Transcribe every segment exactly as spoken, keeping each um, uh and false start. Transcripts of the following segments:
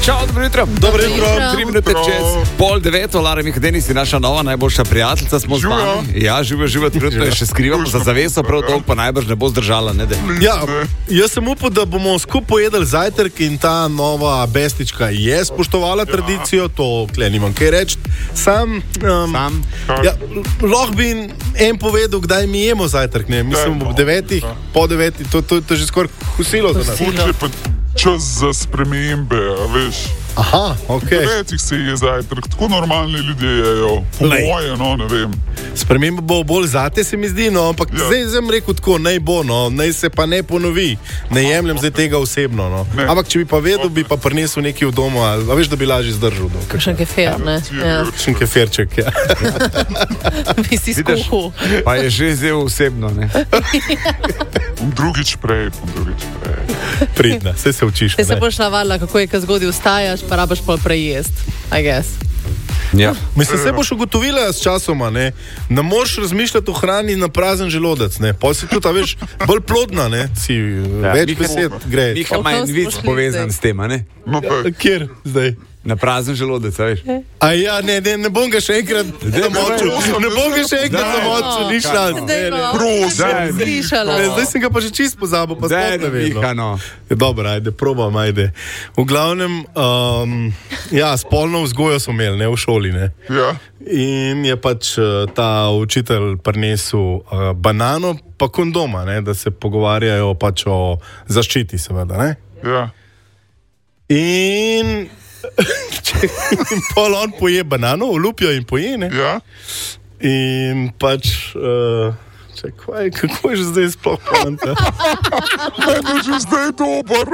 Čau, dobro jutro. Dobro jutro. Tri minute čez pol deveto, Lara Mihadeni si naša nova najboljša prijateljica, smo z vami. Ja, živo, živo, trenutno je še skrivamo za zaveso, prav dolgo pa najbrž ne bo zdržala, ne de. Ja, jaz sem upal, da bomo skupaj pojedli zajtrk in ta nova bestička je spoštovala tradicijo, to kle nimam kaj reči. Sam, um, Sam. Ja, lahko bi en povedal, kdaj mi jemo zajtrk, ne? Mislim, ob devetih, po devetih, to, to, to je že skoraj kosilo za nas. Kosilo. Čas za spremembe, a veš. Aha, okej. Okay. Devetih se je zajtrk, tako normalni ljudje jejo. Po moje, no, ne vem. Sprememba bo bolj zate, se mi zdi, no, ampak ja. zdaj sem rekel tako, naj bo, no, naj se pa ne ponovi. Ne jemljem zdaj tega osebno, no. Ampak če bi pa vedel, bi pa prinesel nekaj v domu, a veš, da bi lažje zdržal. Še kefir, ne? Ja. Še kefirček, ja. Bi si skuhal. Pa je že zdaj osebno, ne? Drugič prej, drugič prej. Pridna, vse se učiš. Te se boš navadila, kako je, kad zgodaj vstajaš, pa rabaš pol prejest, I guess. Ja. Mislim, se boš ugotovila s časoma, ne? Ne moreš razmišljati o hrani na prazen želodec, ne? Pa si tudi, veš, bolj plodna, ne? Si ja. več besed gre. Miha ima en vic povezan s tem, a ne? No, ja, kjer zdaj? Na prazen želodec, a veš? A ja, ne, ne, ne bom ga še enkrat zamočil. Ne bom ga še enkrat zamočil, ni šans. Prosim, slišala. Zdaj sem ga pa že čist pozabil, pa sploh ne vem. Miha, no. Dobro, ajde, probam, ajde. V glavnem, um, ja, spolno vzgojo smo imeli, ne, v šoli, ne. Ja. In je pač uh, ta učitelj prinesel uh, banano pa kondoma, ne, da se pogovarjajo pač o zaščiti, seveda, ne. Ja. In... in pol on poje banano, olupijo in poje, ne? Ja. In pač... Uh, čekaj, kako je že zdaj sploh poanta? Mene je že zdaj dober.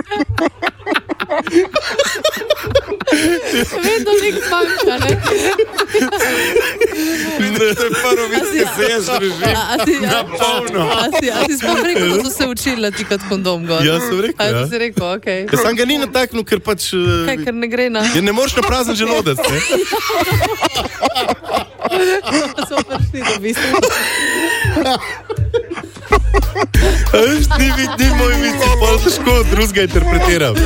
Vedno nek manjka, ne? To je prvo vic, ki se jaz držim na polno. A si, a si sploh rekel, da so se učila ti kot kondom gor? Ja, sem rekel, a, ja. A si rekel, okej. Okay. Sam ga ni nataknil, ker pač... Uh, Kaj, ker ne gre na... Ja, ne moreš na prazen želodec, ne? So prišli do bistvu. Veš, ni, ni moj vic, pol težko drugega interpretiram.